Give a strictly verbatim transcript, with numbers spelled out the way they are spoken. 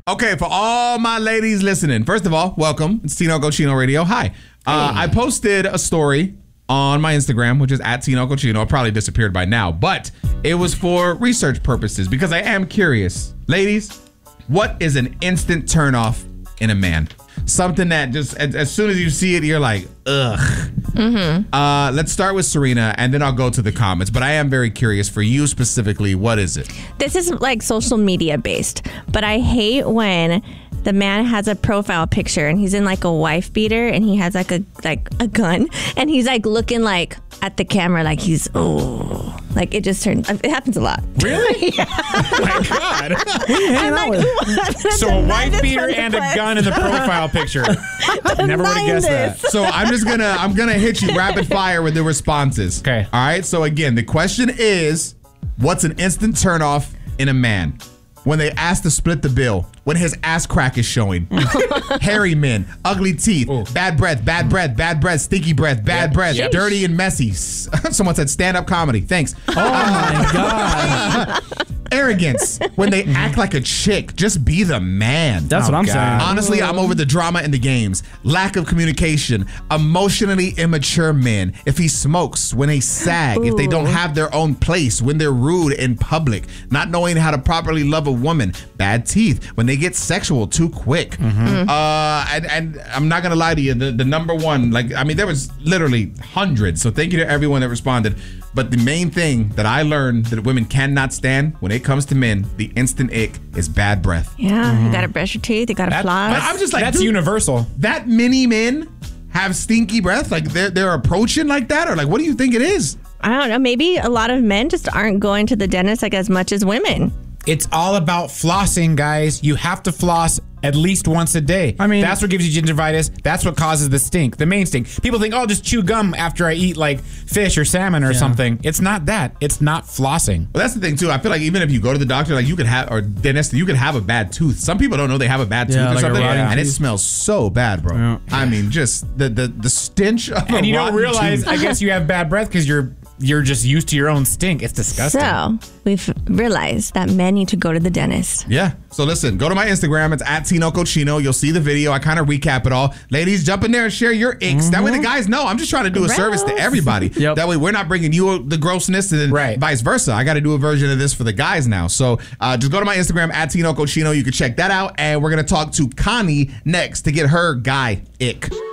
Okay, for all my ladies listening, first of all, welcome. It's Tino Cochino Radio. Hi. Uh, hey. I posted a story on my Instagram, which is at Tino Cochino. It probably disappeared by now, but it was for research purposes because I am curious. Ladies, what is an instant turnoff in a man? Something that just, as, as soon as you see it, you're like, ugh. Mm-hmm. Uh, let's start with Serena, and then I'll go to the comments. But I am very curious for you specifically. What is it? This is like social media based, but I hate when the man has a profile picture and he's in like a wife beater and he has like a like a gun and he's like looking like at the camera like he's oh like it just turns it happens a lot. Really? Yeah. Oh my God. I'm like, so a wife beater and a gun in the profile picture. Never would have guessed that. So I'm just gonna I'm gonna hit you rapid fire with the responses. Okay. All right. So again, the question is, what's an instant turnoff in a man? When they ask to split the bill, when his ass crack is showing, hairy men, ugly teeth, Ooh. bad breath, bad breath, bad breath, stinky breath, bad yep. breath, yep. dirty and messy. Someone said stand-up comedy. Thanks. Oh my God. Arrogance. When they act like a chick, just be the man. That's oh, what I'm God. saying. Honestly, I'm over the drama in the games. Lack of communication. Emotionally immature men. If he smokes, when they sag, Ooh. if they don't have their own place, when they're rude in public, not knowing how to properly love a woman. Bad teeth. When they get sexual too quick. Mm-hmm. Uh, and, and I'm not gonna lie to you, the, the number one, like, I mean, there was literally hundreds. So thank you to everyone that responded. But the main thing that I learned that women cannot stand when it comes to men, the instant ick, is bad breath. Yeah, mm-hmm. you gotta brush your teeth, you gotta that, floss. I'm just like, that's dude, universal. That many men have stinky breath? Like they're, they're approaching like that? Or like, what do you think it is? I don't know. Maybe a lot of men just aren't going to the dentist like as much as women. It's all about flossing, guys. You have to floss at least once a day. I mean, that's what gives you gingivitis. That's what causes the stink, the main stink. People think, oh, just chew gum after I eat like fish or salmon or yeah. something. It's not that. It's not flossing. Well, that's the thing too. I feel like even if you go to the doctor, like you could have, or dentist, you could have a bad tooth. Some people don't know they have a bad tooth yeah, or like something, and tooth. It smells so bad, bro. Yeah. I mean, just the the the stench of and a you don't realize. tooth. I guess you have bad breath because you're. You're just used to your own stink. It's disgusting. So we've realized that men need to go to the dentist. Yeah. So listen, go to my Instagram. It's at Tino Cochino. You'll see the video. I kind of recap it all. Ladies, jump in there and share your icks. Mm-hmm. That way the guys know. I'm just trying to do a Gross. service to everybody. Yep. That way we're not bringing you the grossness and then right. vice versa. I got to do a version of this for the guys now. So uh, just go to my Instagram, at Tino Cochino. You can check that out. And we're going to talk to Connie next to get her guy ick.